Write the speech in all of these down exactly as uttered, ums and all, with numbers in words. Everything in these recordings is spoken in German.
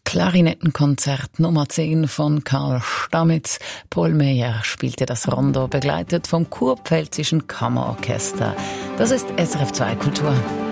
Klarinettenkonzert Nummer zehn von Karl Stamitz. Paul Meyer spielte das Rondo, begleitet vom Kurpfälzischen Kammerorchester. Das ist S R F zwei Kultur.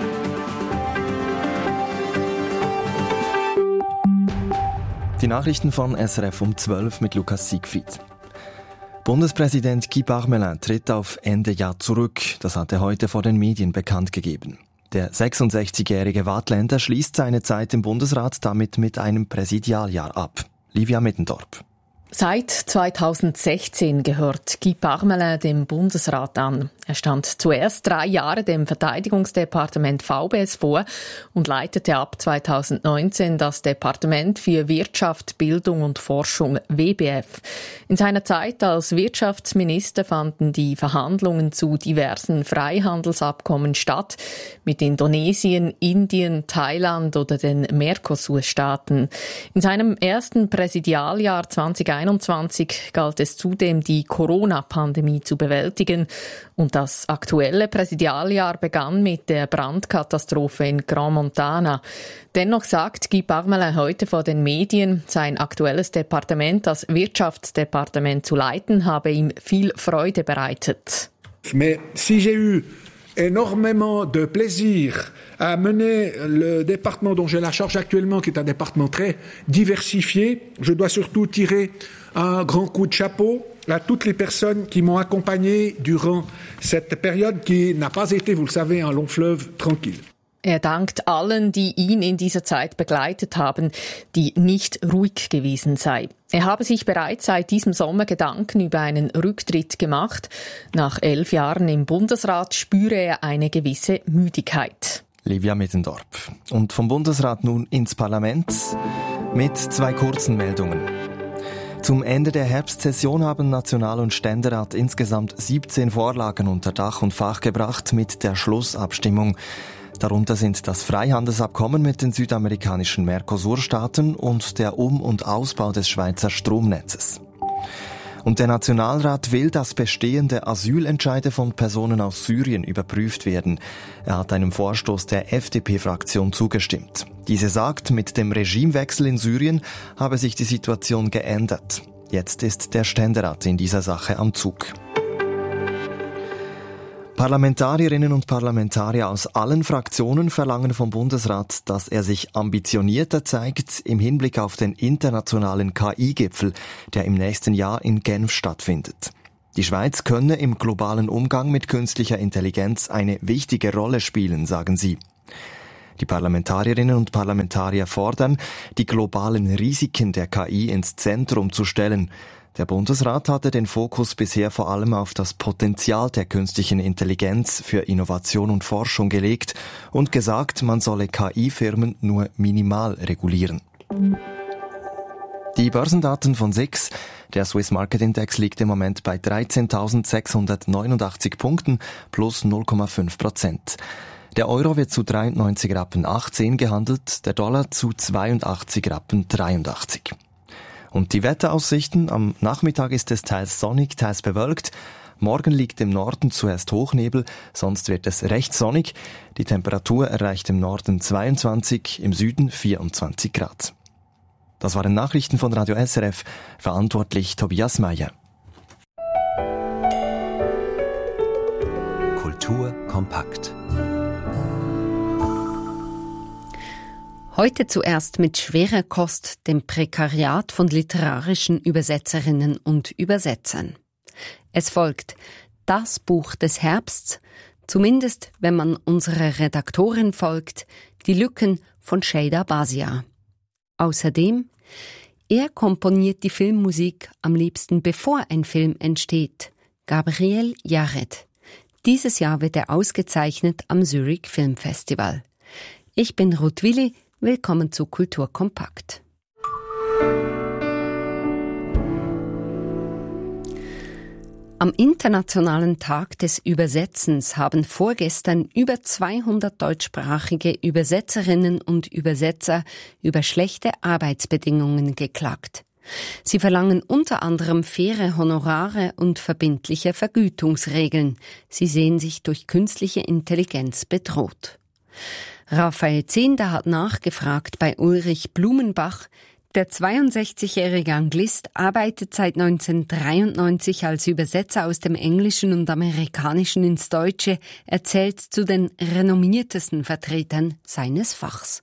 Die Nachrichten von S R F um zwölf mit Lukas Siegfried. Bundespräsident Guy Parmelin tritt auf Ende Jahr zurück. Das hat er heute vor den Medien bekannt gegeben. Der sechsundsechzigjährige Waadtländer schließt seine Zeit im Bundesrat damit mit einem Präsidialjahr ab. Livia Mittendorp. Seit zweitausendsechzehn gehört Guy Parmelin dem Bundesrat an. Er stand zuerst drei Jahre dem Verteidigungsdepartement V B S vor und leitete ab zweitausendneunzehn das Departement für Wirtschaft, Bildung und Forschung W B F. In seiner Zeit als Wirtschaftsminister fanden die Verhandlungen zu diversen Freihandelsabkommen statt, mit Indonesien, Indien, Thailand oder den Mercosur-Staaten. In seinem ersten Präsidialjahr zweitausendeinundzwanzig galt es zudem, die Corona-Pandemie zu bewältigen. Und das aktuelle Präsidialjahr begann mit der Brandkatastrophe in Grand Montana. Dennoch sagt Guy Parmelin heute vor den Medien, sein aktuelles Departement, das Wirtschaftsdepartement zu leiten, habe ihm viel Freude bereitet. Mais si j'ai eu énormément de plaisir à mener le département dont j'ai la charge actuellement, qui est un département très diversifié. Je dois surtout tirer un grand coup de chapeau à toutes les personnes qui m'ont accompagné durant cette période qui n'a pas été, vous le savez, un long fleuve tranquille. Er dankt allen, die ihn in dieser Zeit begleitet haben, die nicht ruhig gewesen sei. Er habe sich bereits seit diesem Sommer Gedanken über einen Rücktritt gemacht. Nach elf Jahren im Bundesrat spüre er eine gewisse Müdigkeit. Livia Mittendorp. Und vom Bundesrat nun ins Parlament mit zwei kurzen Meldungen. Zum Ende der Herbstsession haben National- und Ständerat insgesamt siebzehn Vorlagen unter Dach und Fach gebracht mit der Schlussabstimmung. Darunter sind das Freihandelsabkommen mit den südamerikanischen Mercosur-Staaten und der Um- und Ausbau des Schweizer Stromnetzes. Und der Nationalrat will, dass bestehende Asylentscheide von Personen aus Syrien überprüft werden. Er hat einem Vorstoß der F D P-Fraktion zugestimmt. Diese sagt, mit dem Regimewechsel in Syrien habe sich die Situation geändert. Jetzt ist der Ständerat in dieser Sache am Zug. Parlamentarierinnen und Parlamentarier aus allen Fraktionen verlangen vom Bundesrat, dass er sich ambitionierter zeigt im Hinblick auf den internationalen K I-Gipfel, der im nächsten Jahr in Genf stattfindet. Die Schweiz könne im globalen Umgang mit künstlicher Intelligenz eine wichtige Rolle spielen, sagen sie. Die Parlamentarierinnen und Parlamentarier fordern, die globalen Risiken der K I ins Zentrum zu stellen. Der Bundesrat hatte den Fokus bisher vor allem auf das Potenzial der künstlichen Intelligenz für Innovation und Forschung gelegt und gesagt, man solle K I-Firmen nur minimal regulieren. Die Börsendaten von S I X. Der Swiss Market Index liegt im Moment bei dreizehntausendsechshundertneunundachtzig Punkten plus null Komma fünf Prozent. Der Euro wird zu dreiundneunzig Rappen achtzehn gehandelt, der Dollar zu zweiundachtzig Rappen dreiundachtzig. Und die Wetteraussichten: am Nachmittag ist es teils sonnig, teils bewölkt. Morgen liegt im Norden zuerst Hochnebel, sonst wird es recht sonnig. Die Temperatur erreicht im Norden zweiundzwanzig, im Süden vierundzwanzig Grad. Das waren Nachrichten von Radio S R F, verantwortlich Tobias Meyer. Kultur kompakt. Heute zuerst mit schwerer Kost, dem Prekariat von literarischen Übersetzerinnen und Übersetzern. Es folgt das Buch des Herbsts, zumindest wenn man unserer Redaktorin folgt, die Lücken von Shada Basia. Außerdem, er komponiert die Filmmusik am liebsten, bevor ein Film entsteht. Gabriel Yared. Dieses Jahr wird er ausgezeichnet am Zurich Film Festival. Ich bin Ruth Willi. Willkommen zu Kultur kompakt. Am Internationalen Tag des Übersetzens haben vorgestern über zweihundert deutschsprachige Übersetzerinnen und Übersetzer über schlechte Arbeitsbedingungen geklagt. Sie verlangen unter anderem faire Honorare und verbindliche Vergütungsregeln. Sie sehen sich durch künstliche Intelligenz bedroht. Raphael Zehnder hat nachgefragt bei Ulrich Blumenbach. Der zweiundsechzigjährige Anglist arbeitet seit neunzehnhundertdreiundneunzig als Übersetzer aus dem Englischen und Amerikanischen ins Deutsche, erzählt zu den renommiertesten Vertretern seines Fachs.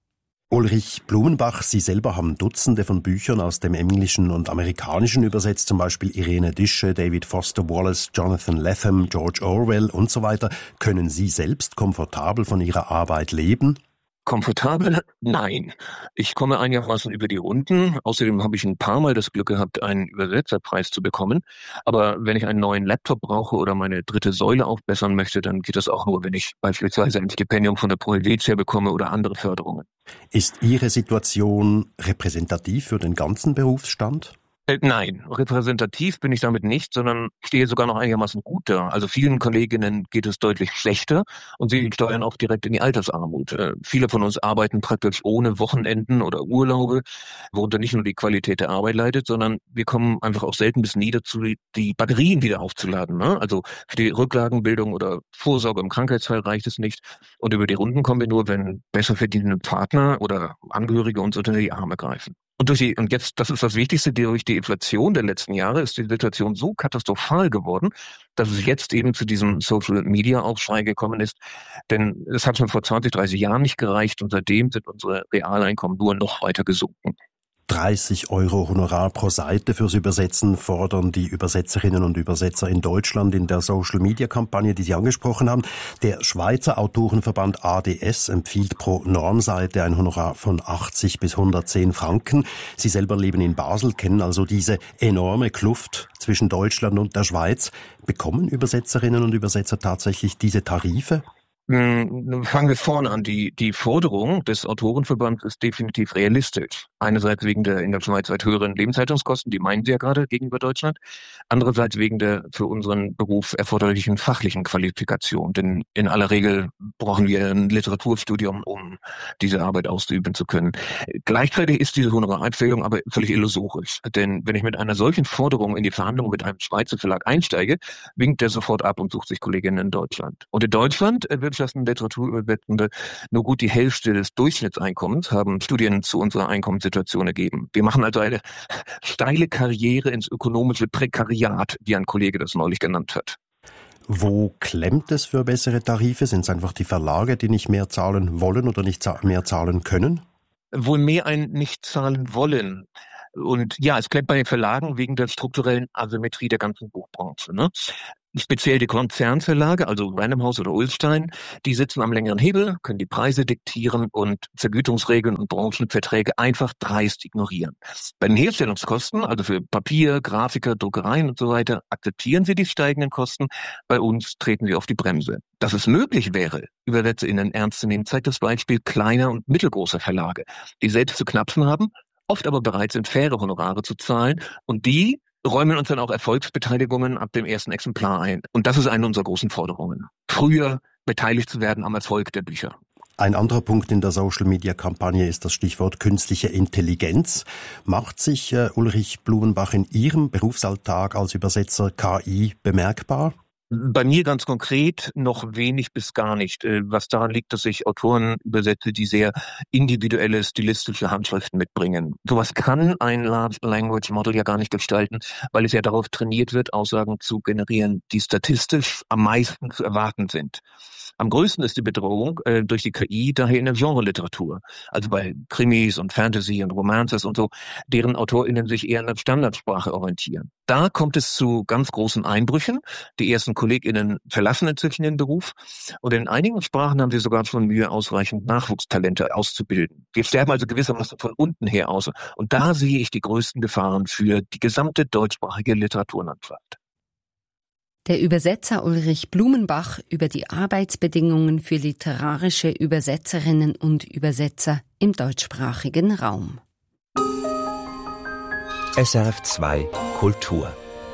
Ulrich Blumenbach, Sie selber haben Dutzende von Büchern aus dem Englischen und Amerikanischen übersetzt, zum Beispiel Irene Dische, David Foster Wallace, Jonathan Lethem, George Orwell und so weiter. Können Sie selbst komfortabel von Ihrer Arbeit leben? Komfortabel? Nein. Ich komme einigermaßen über die Runden. Außerdem habe ich ein paar Mal das Glück gehabt, einen Übersetzerpreis zu bekommen. Aber wenn ich einen neuen Laptop brauche oder meine dritte Säule aufbessern möchte, dann geht das auch nur, wenn ich beispielsweise ein Stipendium von der Pro Helvetia bekomme oder andere Förderungen. Ist Ihre Situation repräsentativ für den ganzen Berufsstand? Nein, repräsentativ bin ich damit nicht, sondern stehe sogar noch einigermaßen gut da. Also vielen Kolleginnen geht es deutlich schlechter und sie steuern auch direkt in die Altersarmut. Äh, viele von uns arbeiten praktisch ohne Wochenenden oder Urlaube, worunter nicht nur die Qualität der Arbeit leidet, sondern wir kommen einfach auch selten bis nie dazu, die Batterien wieder aufzuladen. Ne? Also für die Rücklagenbildung oder Vorsorge im Krankheitsfall reicht es nicht. Und über die Runden kommen wir nur, wenn besser verdienende Partner oder Angehörige uns unter die Arme greifen. Und durch die, und jetzt, das ist das Wichtigste, durch die Inflation der letzten Jahre ist die Situation so katastrophal geworden, dass es jetzt eben zu diesem Social-Media-Aufschrei gekommen ist. Denn es hat schon vor zwanzig, dreißig Jahren nicht gereicht und seitdem sind unsere Realeinkommen nur noch weiter gesunken. dreißig Euro Honorar pro Seite fürs Übersetzen fordern die Übersetzerinnen und Übersetzer in Deutschland in der Social-Media-Kampagne, die Sie angesprochen haben. Der Schweizer Autorenverband A D S empfiehlt pro Normseite ein Honorar von achtzig bis hundertzehn Franken. Sie selber leben in Basel, kennen also diese enorme Kluft zwischen Deutschland und der Schweiz. Bekommen Übersetzerinnen und Übersetzer tatsächlich diese Tarife? Fangen wir vorne an. Die, die Forderung des Autorenverbands ist definitiv realistisch. Einerseits wegen der in der Schweiz weit höheren Lebenshaltungskosten, die meinen Sie ja gerade gegenüber Deutschland. Andererseits wegen der für unseren Beruf erforderlichen fachlichen Qualifikation. Denn in aller Regel brauchen wir ein Literaturstudium, um diese Arbeit ausüben zu können. Gleichzeitig ist diese Honorarempfehlung aber völlig illusorisch. Denn wenn ich mit einer solchen Forderung in die Verhandlungen mit einem Schweizer Verlag einsteige, winkt der sofort ab und sucht sich Kolleginnen in Deutschland. Und in Deutschland wird Literaturübersetzende nur gut die Hälfte des Durchschnittseinkommens, haben Studien zu unserer Einkommenssituation ergeben. Wir machen also eine steile Karriere ins ökonomische Prekariat, wie ein Kollege das neulich genannt hat. Wo klemmt es für bessere Tarife? Sind es einfach die Verlage, die nicht mehr zahlen wollen oder nicht mehr zahlen können? Wohl mehr ein nicht zahlen wollen. Und ja, es klemmt bei den Verlagen wegen der strukturellen Asymmetrie der ganzen Buchbranche, ne? Speziell die Konzernverlage, also Random House oder Ullstein, die sitzen am längeren Hebel, können die Preise diktieren und Vergütungsregeln und Branchenverträge einfach dreist ignorieren. Bei den Herstellungskosten, also für Papier, Grafiker, Druckereien und so weiter, akzeptieren sie die steigenden Kosten. Bei uns treten sie auf die Bremse. Dass es möglich wäre, ÜbersetzerInnen ernst zu nehmen, zeigt das Beispiel kleiner und mittelgroßer Verlage, die selbst zu knapsen haben, oft aber bereit sind, faire Honorare zu zahlen und die räumen uns dann auch Erfolgsbeteiligungen ab dem ersten Exemplar ein. Und das ist eine unserer großen Forderungen. Früher beteiligt zu werden am Erfolg der Bücher. Ein anderer Punkt in der Social-Media-Kampagne ist das Stichwort künstliche Intelligenz. Macht sich äh, Ulrich Blumenbach in Ihrem Berufsalltag als Übersetzer K I bemerkbar? Bei mir ganz konkret noch wenig bis gar nicht, was daran liegt, dass ich Autoren übersetze, die sehr individuelle stilistische Handschriften mitbringen. Sowas kann ein Large Language Model ja gar nicht gestalten, weil es ja darauf trainiert wird, Aussagen zu generieren, die statistisch am meisten zu erwarten sind. Am größten ist die Bedrohung äh, durch die K I daher in der Genre-Literatur, also bei Krimis und Fantasy und Romances und so, deren AutorInnen sich eher an der Standardsprache orientieren. Da kommt es zu ganz großen Einbrüchen. Die ersten KollegInnen verlassen inzwischen den Beruf und in einigen Sprachen haben sie sogar schon Mühe, ausreichend Nachwuchstalente auszubilden. Wir sterben also gewissermaßen von unten her aus und da sehe ich die größten Gefahren für die gesamte deutschsprachige Literaturlandschaft. Der Übersetzer Ulrich Blumenbach über die Arbeitsbedingungen für literarische Übersetzerinnen und Übersetzer im deutschsprachigen Raum. S R F zwei Kultur.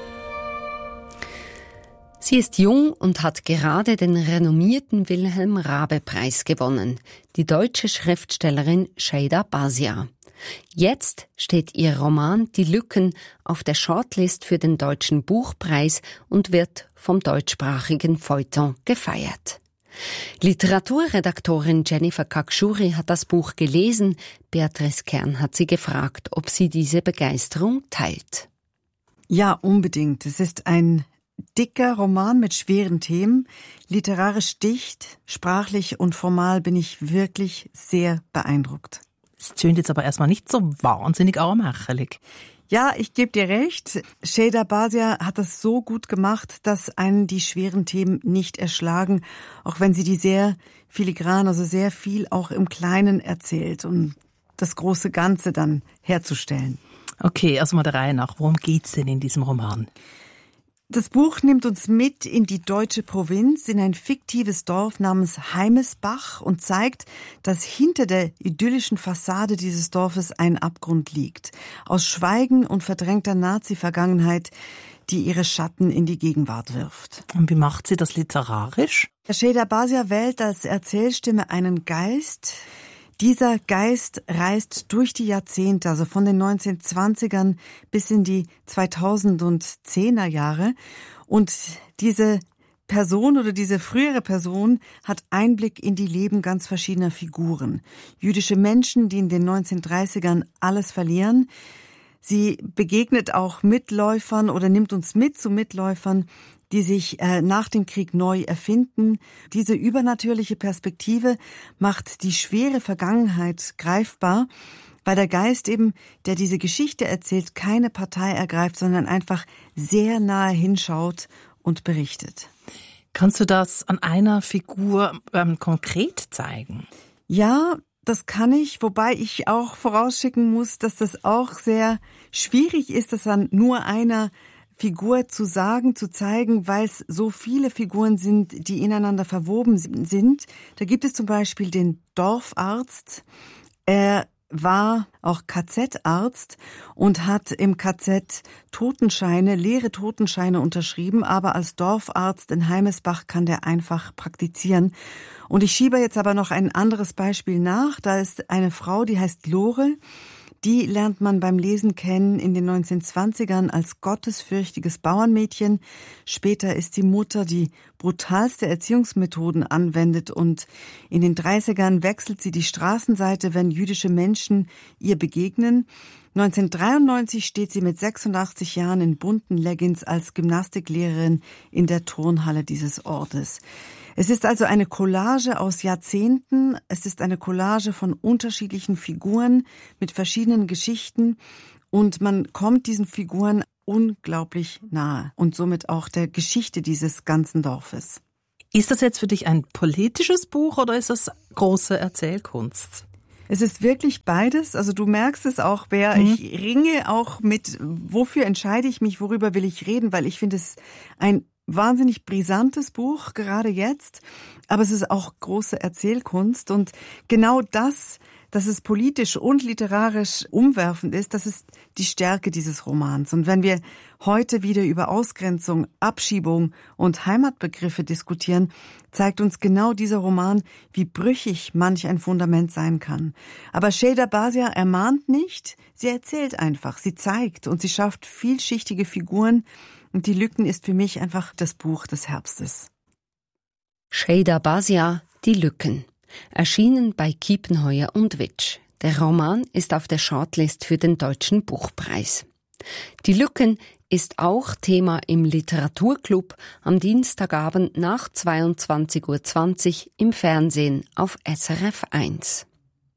Sie ist jung und hat gerade den renommierten Wilhelm-Raabe-Preis gewonnen, die deutsche Schriftstellerin Şeyda Bazia. Jetzt steht ihr Roman Die Lücken auf der Shortlist für den Deutschen Buchpreis und wird vom deutschsprachigen Feuilleton gefeiert. Literaturredaktorin Jennifer Kakshuri hat das Buch gelesen. Beatrice Kern hat sie gefragt, ob sie diese Begeisterung teilt. Ja, unbedingt. Es ist ein dicker Roman mit schweren Themen. Literarisch dicht, sprachlich und formal bin ich wirklich sehr beeindruckt. Es tönt jetzt aber erstmal nicht so wahnsinnig armhächelig. Ja, ich gebe dir recht. Sheyda Basia hat das so gut gemacht, dass einen die schweren Themen nicht erschlagen, auch wenn sie die sehr filigran, also sehr viel auch im Kleinen erzählt, um das große Ganze dann herzustellen. Okay, also mal der Reihe nach. Worum geht's denn in diesem Roman? Das Buch nimmt uns mit in die deutsche Provinz, in ein fiktives Dorf namens Heimesbach und zeigt, dass hinter der idyllischen Fassade dieses Dorfes ein Abgrund liegt. Aus Schweigen und verdrängter Nazi-Vergangenheit, die ihre Schatten in die Gegenwart wirft. Und wie macht sie das literarisch? Sheyda Basia wählt als Erzählstimme einen Geist. Dieser Geist reist durch die Jahrzehnte, also von den neunzehnhundertzwanzigern bis in die zweitausendzehner Jahre. Und diese Person oder diese frühere Person hat Einblick in die Leben ganz verschiedener Figuren. Jüdische Menschen, die in den neunzehnhundertdreißigern alles verlieren. Sie begegnet auch Mitläufern oder nimmt uns mit zu Mitläufern, die sich äh, nach dem Krieg neu erfinden. Diese übernatürliche Perspektive macht die schwere Vergangenheit greifbar, weil der Geist eben, der diese Geschichte erzählt, keine Partei ergreift, sondern einfach sehr nahe hinschaut und berichtet. Kannst du das an einer Figur ähm, konkret zeigen? Ja, das kann ich, wobei ich auch vorausschicken muss, dass das auch sehr schwierig ist, das an nur einer Figur zu sagen, zu zeigen, weil es so viele Figuren sind, die ineinander verwoben sind. Da gibt es zum Beispiel den Dorfarzt. Er war auch K Z-Arzt und hat im K Z Totenscheine, leere Totenscheine unterschrieben, aber als Dorfarzt in Heimesbach kann der einfach praktizieren. Und ich schiebe jetzt aber noch ein anderes Beispiel nach. Da ist eine Frau, die heißt Lore. Die lernt man beim Lesen kennen in den neunzehnhundertzwanzigern als gottesfürchtiges Bauernmädchen. Später ist die Mutter, die brutalste Erziehungsmethoden anwendet, und in den dreißigern wechselt sie die Straßenseite, wenn jüdische Menschen ihr begegnen. neunzehnhundertdreiundneunzig steht sie mit sechsundachtzig Jahren in bunten Leggings als Gymnastiklehrerin in der Turnhalle dieses Ortes. Es ist also eine Collage aus Jahrzehnten. Es ist eine Collage von unterschiedlichen Figuren mit verschiedenen Geschichten. Und man kommt diesen Figuren unglaublich nahe und somit auch der Geschichte dieses ganzen Dorfes. Ist das jetzt für dich ein politisches Buch oder ist das große Erzählkunst? Es ist wirklich beides. Also du merkst es auch, Bea. Mhm. Ich ringe auch mit, wofür entscheide ich mich, worüber will ich reden, weil ich finde es ein wahnsinnig brisantes Buch, gerade jetzt, aber es ist auch große Erzählkunst und genau das, dass es politisch und literarisch umwerfend ist, das ist die Stärke dieses Romans. Und wenn wir heute wieder über Ausgrenzung, Abschiebung und Heimatbegriffe diskutieren, zeigt uns genau dieser Roman, wie brüchig manch ein Fundament sein kann. Aber Sheyda Basia ermahnt nicht, sie erzählt einfach, sie zeigt und sie schafft vielschichtige Figuren. Und die Lücken ist für mich einfach das Buch des Herbstes. Sheyda Basia, Die Lücken. Erschienen bei Kiepenheuer und Witsch. Der Roman ist auf der Shortlist für den Deutschen Buchpreis. Die Lücken ist auch Thema im Literaturclub am Dienstagabend nach zweiundzwanzig Uhr zwanzig im Fernsehen auf S R F eins.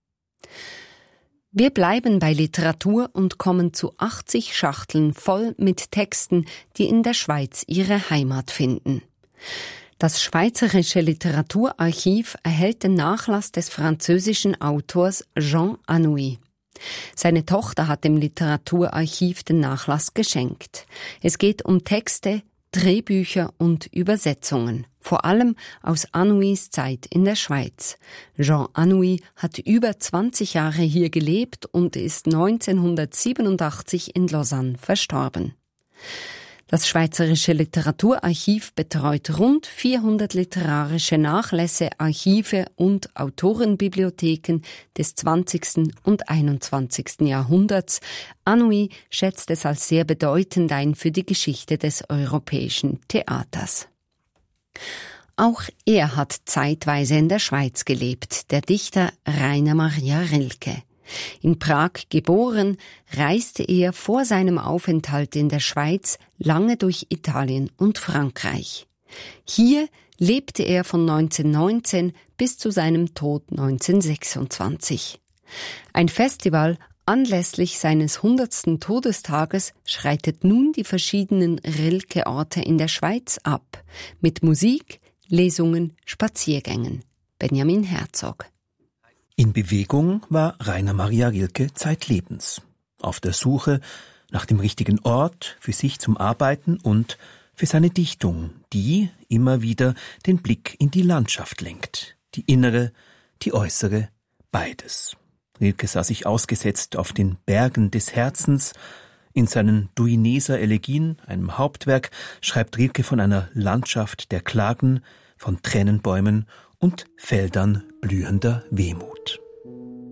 Wir bleiben bei Literatur und kommen zu achtzig Schachteln voll mit Texten, die in der Schweiz ihre Heimat finden. Das Schweizerische Literaturarchiv erhält den Nachlass des französischen Autors Jean Anouilh. Seine Tochter hat dem Literaturarchiv den Nachlass geschenkt. Es geht um Texte, Drehbücher und Übersetzungen, vor allem aus Anouilhs Zeit in der Schweiz. Jean Anouilh hat über zwanzig Jahre hier gelebt und ist neunzehnhundertsiebenundachtzig in Lausanne verstorben. Das Schweizerische Literaturarchiv betreut rund vierhundert literarische Nachlässe, Archive und Autorenbibliotheken des zwanzigsten und einundzwanzigsten Jahrhunderts. Anouilh schätzt es als sehr bedeutend ein für die Geschichte des europäischen Theaters. Auch er hat zeitweise in der Schweiz gelebt, der Dichter Rainer Maria Rilke. In Prag geboren, reiste er vor seinem Aufenthalt in der Schweiz lange durch Italien und Frankreich. Hier lebte er von neunzehnhundertneunzehn bis zu seinem Tod neunzehnhundertsechsundzwanzig. Ein Festival anlässlich seines hundertsten Todestages schreitet nun die verschiedenen Rilke-Orte in der Schweiz ab, mit Musik, Lesungen, Spaziergängen. Benjamin Herzog. In Bewegung war Rainer Maria Rilke zeitlebens. Auf der Suche nach dem richtigen Ort für sich zum Arbeiten und für seine Dichtung, die immer wieder den Blick in die Landschaft lenkt. Die innere, die äußere, beides. Rilke sah sich ausgesetzt auf den Bergen des Herzens. In seinen Duineser Elegien, einem Hauptwerk, schreibt Rilke von einer Landschaft der Klagen, von Tränenbäumen und Feldern blühender Wehmut.